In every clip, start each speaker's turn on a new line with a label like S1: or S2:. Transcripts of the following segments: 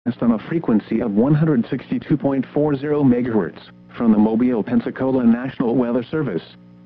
S1: on a frequency of 162.40 MHz from the Mobile, Pensacola National Weather Service.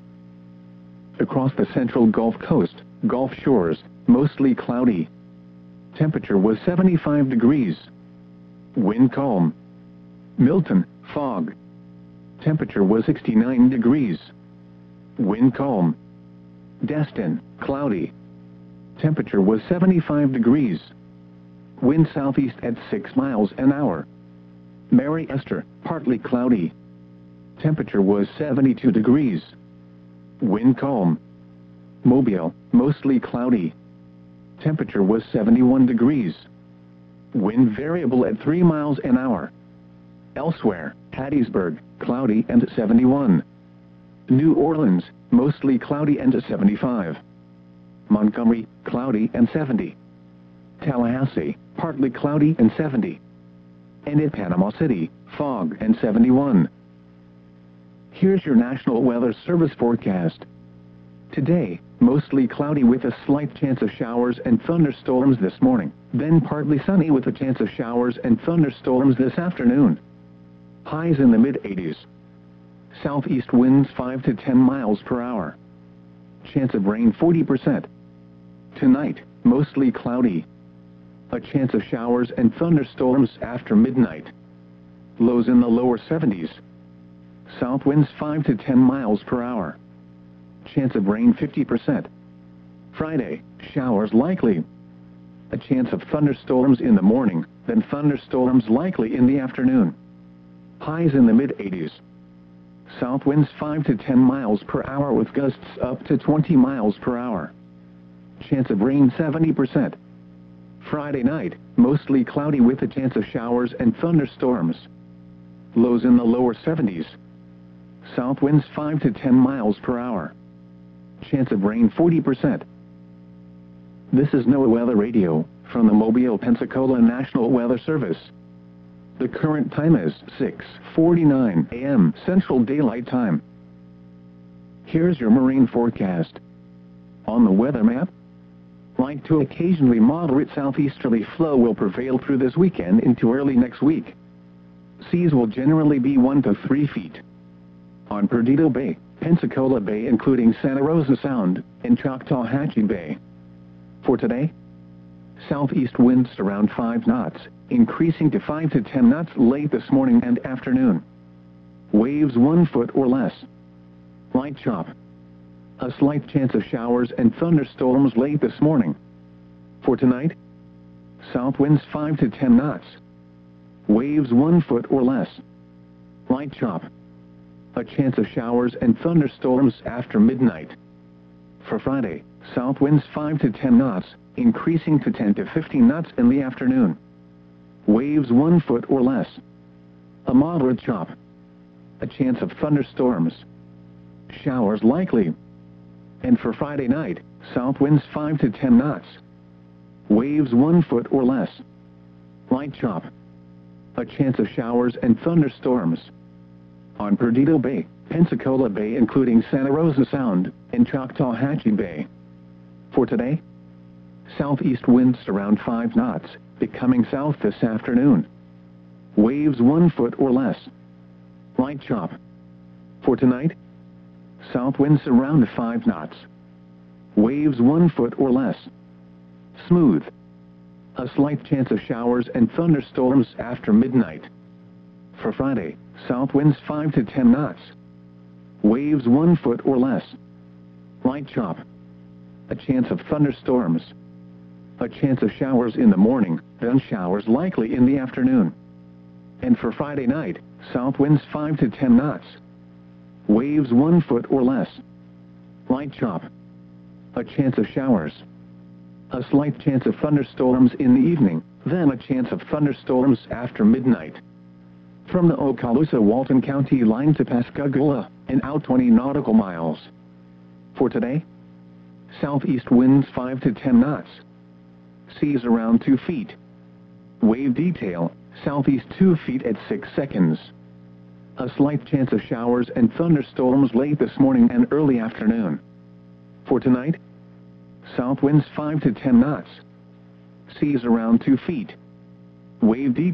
S1: Across the central Gulf Coast, Gulf Shores, mostly cloudy. Temperature was 75 degrees. Wind calm. Milton, fog. Temperature was 69 degrees. Wind calm. Destin, cloudy. Temperature was 75 degrees. Wind southeast at 6 miles an hour. Mary Esther, partly cloudy. Temperature was 72 degrees. Wind calm. Mobile, mostly cloudy. Temperature was 71 degrees. Wind variable at 3 miles an hour. Elsewhere, Hattiesburg, cloudy and 71. New Orleans, mostly cloudy and 75. Montgomery, cloudy and 70. Tallahassee, partly cloudy and 70. And in Panama City, fog and 71. Here's your National Weather Service forecast. Today, mostly cloudy with a slight chance of showers and thunderstorms this morning, then partly sunny with a chance of showers and thunderstorms this afternoon. Highs in the mid-80s. Southeast winds 5 to 10 miles per hour. Chance of rain 40%. Tonight, mostly cloudy. A chance of showers and thunderstorms after midnight. Lows in the lower 70s. South winds 5 to 10 miles per hour. Chance of rain 50%. Friday, showers likely. A chance of thunderstorms in the morning, then thunderstorms likely in the afternoon. Highs in the mid-80s. South winds 5 to 10 miles per hour with gusts up to 20 miles per hour. Chance of rain 70%. Friday night, mostly cloudy with a chance of showers and thunderstorms. Lows in the lower 70s. South winds 5 to 10 miles per hour. Chance of rain 40%. This is NOAA Weather Radio, from the Mobile, Pensacola National Weather Service. The current time is 6:49 a.m. Central Daylight Time. Here's your marine forecast. On the weather map, light to occasionally moderate southeasterly flow will prevail through this weekend into early next week. Seas will generally be 1 to 3 feet. On Perdido Bay, Pensacola Bay including Santa Rosa Sound, and Choctawhatchee Bay. For today, southeast winds around 5 knots, increasing to 5 to 10 knots late this morning and afternoon. Waves 1 foot or less. Light chop. A slight chance of showers and thunderstorms late this morning. For tonight, south winds 5 to 10 knots. Waves 1 foot or less. Light chop. A chance of showers and thunderstorms after midnight. For Friday, south winds 5 to 10 knots, increasing to 10 to 15 knots in the afternoon. Waves 1 foot or less. A moderate chop. A chance of thunderstorms. Showers likely. And for Friday night, south winds 5 to 10 knots. Waves 1 foot or less. Light chop. A chance of showers and thunderstorms. On Perdido Bay, Pensacola Bay including Santa Rosa Sound, and Choctawhatchee Bay. For today, southeast winds around 5 knots, becoming south this afternoon. Waves 1 foot or less. Light chop. For tonight, south winds around 5 knots. Waves 1 foot or less. Smooth. A slight chance of showers and thunderstorms after midnight. For Friday, south winds 5 to 10 knots. Waves 1 foot or less. Light chop. A chance of thunderstorms. A chance of showers in the morning, then showers likely in the afternoon. And for Friday night, south winds 5 to 10 knots. Waves 1 foot or less. Light chop. A chance of showers. A slight chance of thunderstorms in the evening, then a chance of thunderstorms after midnight. From the Okaloosa-Walton County line to Pascagoula, and out 20 nautical miles. For today, southeast winds 5 to 10 knots. Seas around 2 feet. Wave detail, southeast 2 feet at 6 seconds. A slight chance of showers and thunderstorms late this morning and early afternoon. For tonight, south winds 5 to 10 knots. Seas around 2 feet. wave detail.